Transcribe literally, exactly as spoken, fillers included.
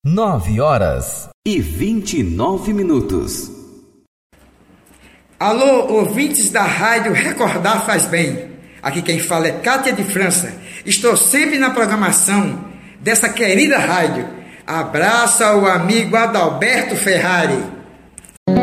Nove horas e vinte e nove minutos. Alô, ouvintes da rádio Recordar Faz Bem. Aqui quem fala é Cátia de França. Estou sempre na programação dessa querida rádio. Abraço ao amigo Adalberto Ferrari.